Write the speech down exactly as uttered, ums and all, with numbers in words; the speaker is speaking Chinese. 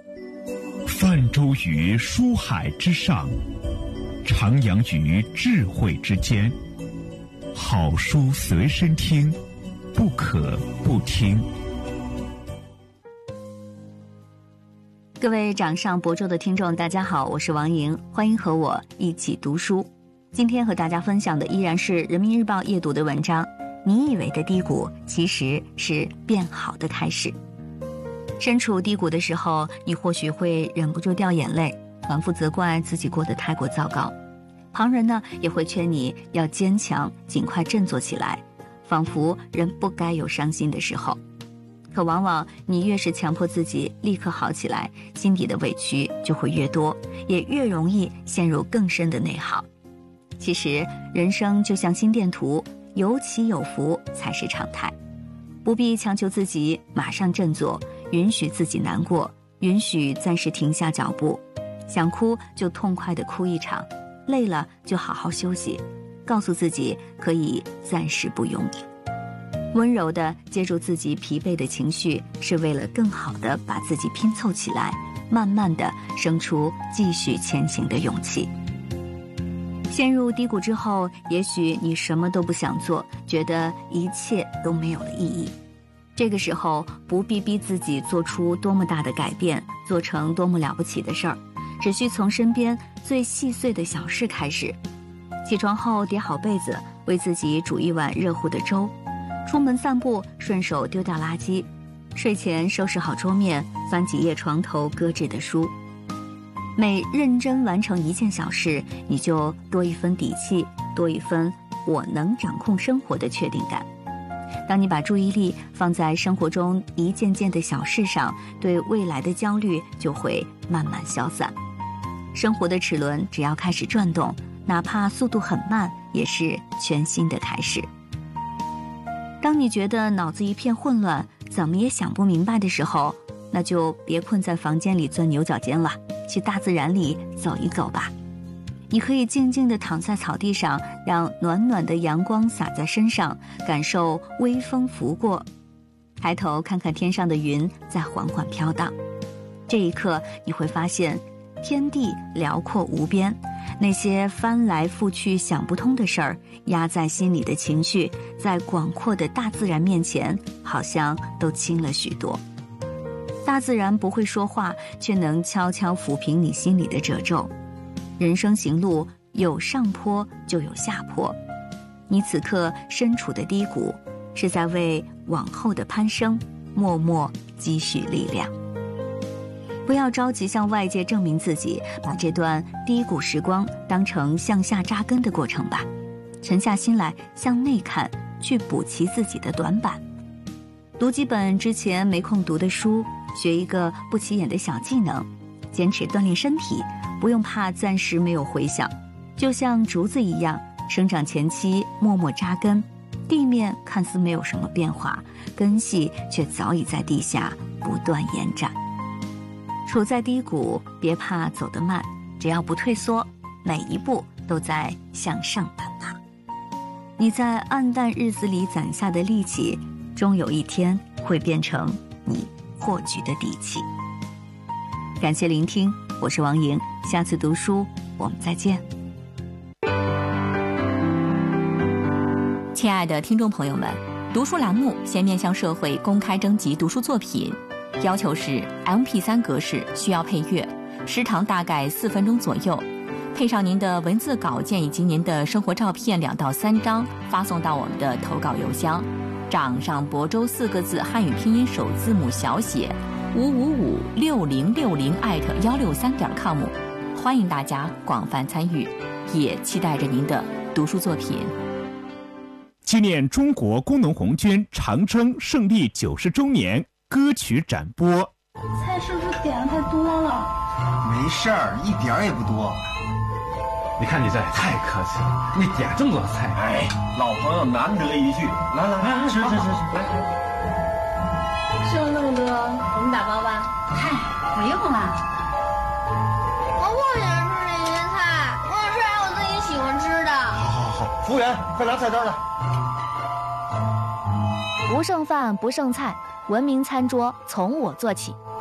泛舟于书海之上，徜徉于智慧之间。好书随身听，不可不听。 各位掌上博州的听众，大家好，我是王莹，欢迎和我一起读书。今天和大家分享的依然是人民日报夜读的文章，你以为的低谷其实是变好的开始。身处低谷的时候，你或许会忍不住掉眼泪，反复责怪自己过得太过糟糕。旁人呢也会劝你要坚强，尽快振作起来，仿佛人不该有伤心的时候。可往往你越是强迫自己立刻好起来，心底的委屈就会越多，也越容易陷入更深的内耗。其实人生就像心电图，有起有伏才是常态，不必强求自己马上振作，允许自己难过，允许暂时停下脚步，想哭就痛快地哭一场，累了就好好休息，告诉自己可以暂时不用你。温柔地接住自己疲惫的情绪，是为了更好地把自己拼凑起来，慢慢地生出继续前行的勇气。陷入低谷之后，也许你什么都不想做，觉得一切都没有了意义。这个时候不必逼自己做出多么大的改变，做成多么了不起的事儿，只需从身边最细碎的小事开始。起床后叠好被子，为自己煮一碗热乎的粥，出门散步顺手丢掉垃圾，睡前收拾好桌面，翻几页床头搁置的书。每认真完成一件小事，你就多一分底气，多一分我能掌控生活的确定感。当你把注意力放在生活中一件件的小事上，对未来的焦虑就会慢慢消散。生活的齿轮只要开始转动，哪怕速度很慢，也是全新的开始。当你觉得脑子一片混乱，怎么也想不明白的时候，那就别困在房间里钻牛角尖了，去大自然里走一走吧。你可以静静地躺在草地上，让暖暖的阳光洒在身上，感受微风拂过，抬头看看天上的云在缓缓飘荡。这一刻你会发现天地辽阔无边，那些翻来覆去想不通的事儿，压在心里的情绪，在广阔的大自然面前好像都轻了许多。大自然不会说话，却能悄悄抚平你心里的褶皱。人生行路有上坡就有下坡，你此刻身处的低谷，是在为往后的攀升默默积蓄力量。不要着急向外界证明自己，把这段低谷时光当成向下扎根的过程吧。沉下心来，向内看，去补齐自己的短板。读几本之前没空读的书，学一个不起眼的小技能，坚持锻炼身体，不用怕暂时没有回响。就像竹子一样，生长前期默默扎根，地面看似没有什么变化，根系却早已在地下不断延展。处在低谷，别怕走得慢，只要不退缩，每一步都在向上攀爬。你在暗淡日子里攒下的力气，终有一天会变成你破局的底气。感谢聆听，我是王莹，下次读书我们再见。 亲爱的听众朋友们，读书栏目现面向社会公开征集读书作品，要求是 M P 三 格式，需要配乐，时长大概四分钟左右，配上您的文字稿件以及您的生活照片两到三张，发送到我们的投稿邮箱掌上博州四个字汉语拼音首字母小写五五五六零六零艾特幺六三点 com， 欢迎大家广泛参与，也期待着您的读书作品。 纪念中国工农红军长征胜利九十周年歌曲展播。 菜是不是点的太多了？ 没事儿，一点儿也不多。 你看你这太客气了，你点这么多菜， 哎，老朋友难得一聚，来来来，吃吃吃吃，来。 剩了那么多，我们打包吧。 嗨，不用了。 我不喜欢吃这些菜，我想吃点我自己喜欢吃的。 好好好，服务员，快拿菜单来。 不剩饭不剩菜，文明餐桌从我做起。